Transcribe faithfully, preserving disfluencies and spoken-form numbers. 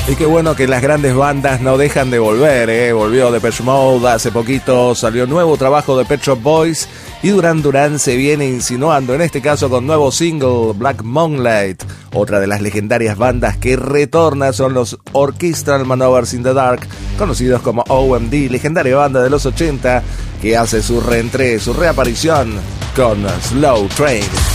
Y qué bueno que las grandes bandas no dejan de volver, ¿eh? Volvió Depeche Mode hace poquito, salió nuevo trabajo de Pet Shop Boys y Duran Duran se viene insinuando, en este caso con nuevo single Black Moonlight. Otra de las legendarias bandas que retorna son los Orchestral Maneuvers in the Dark, conocidos como O M D, legendaria banda de los ochenta que hace su reentré, su reaparición con Slow Train.